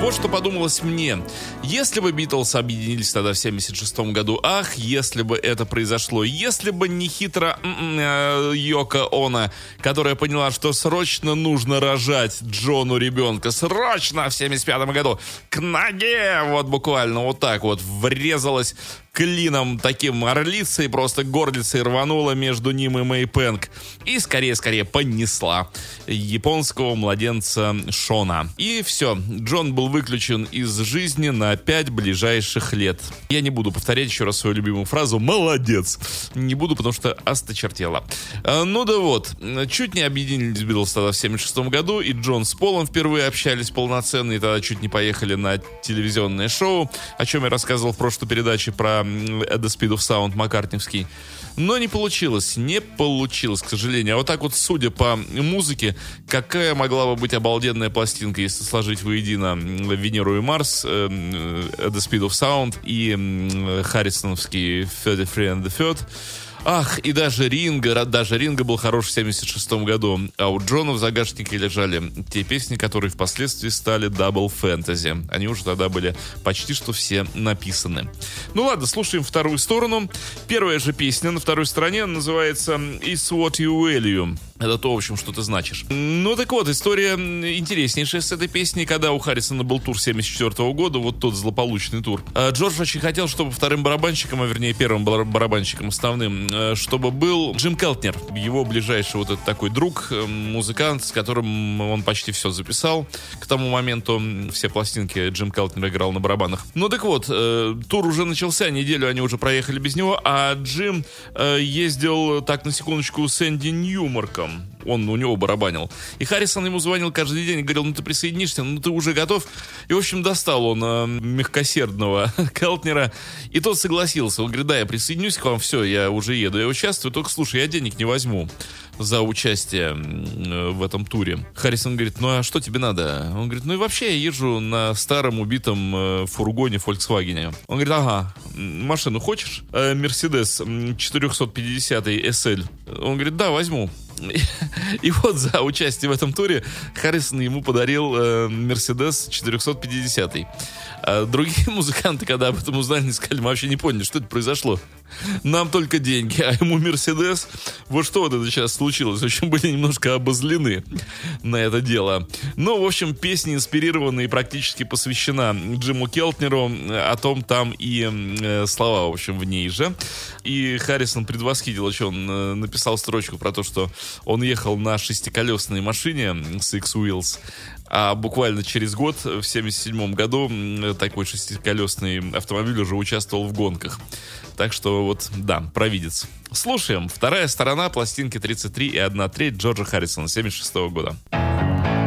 Вот что подумалось мне. Если бы Битлз объединились тогда в 76-м году, ах, если бы это произошло, если бы не хитро Йоко Оно, которая поняла, что срочно нужно рожать Джону ребенка, срочно в 75-м году, к ноге, вот буквально вот так вот врезалась клином таким орлицей, просто горлицей рванула между ним и Мэй Пэнк. И скорее-скорее понесла японского младенца Шона. И все, Джон был выключен из жизни на 5 ближайших лет. Я не буду повторять еще раз свою любимую фразу «молодец». Не буду, потому что осточертело. Ну да вот, чуть не объединились Битлз тогда в 76 году, и Джон с Полом впервые общались полноценно, и тогда чуть не поехали на телевизионное шоу, о чем я рассказывал в прошлой передаче про At the Speed of Sound маккартневский. Но не получилось, к сожалению. А вот так вот, судя по музыке, какая могла бы быть обалденная пластинка, если сложить воедино Венеру и Марс, At the Speed of Sound и харрисоновский 33 and the Third. Ах, и даже Ринго был хорош в 76-м году, а у Джона в загашнике лежали те песни, которые впоследствии стали Double Fantasy. Они уже тогда были почти что все написаны. Ну ладно, слушаем вторую сторону. Первая же песня на второй стороне называется It's What You Value. Это то, в общем, что ты значишь. Ну так вот, история интереснейшая с этой песней. Когда у Харрисона был тур 74 года, вот тот злополучный тур, Джордж очень хотел, чтобы вторым барабанщиком, а вернее первым барабанщиком основным, чтобы был Джим Келтнер, его ближайший вот этот такой друг, музыкант, с которым он почти все записал. К тому моменту все пластинки Джим Келтнер играл на барабанах. Ну так вот, тур уже начался, неделю они уже проехали без него, а Джим ездил, так на секундочку, с Энди Ньюмарком. Он у него барабанил. И Харрисон ему звонил каждый день и говорил: ну ты присоединишься, ну ты уже готов. И, в общем, достал он мягкосердного Келтнера. И тот согласился. Он говорит: да, я присоединюсь к вам, все, я уже еду, я участвую. Только, слушай, я денег не возьму за участие в этом туре. Харрисон говорит: ну а что тебе надо? Он говорит: ну и вообще я езжу на старом убитом фургоне Volkswagen. Он говорит: ага, машину хочешь? Мерседес 450 SL. Он говорит: да, возьму. И вот за участие в этом туре Харрисон ему подарил Mercedes 450. Другие музыканты, когда об этом узнали, сказали: мы вообще не поняли, что это произошло. Нам только деньги, а ему Мерседес. Вот что вот это сейчас случилось. В общем, были немножко обозлены на это дело. Ну, в общем, песня инспирирована и практически посвящена Джиму Келтнеру. О том там и слова, в общем, в ней же. И Харрисон предвосхитил, что он написал строчку про то, что он ехал на шестиколесной машине Six Wheels, а буквально через год, в 1977 году, такой шестиколесный автомобиль уже участвовал в гонках. Так что вот, да, провидец. Слушаем. Вторая сторона пластинки 33 и 1/3 Джорджа Харрисона 1976 года.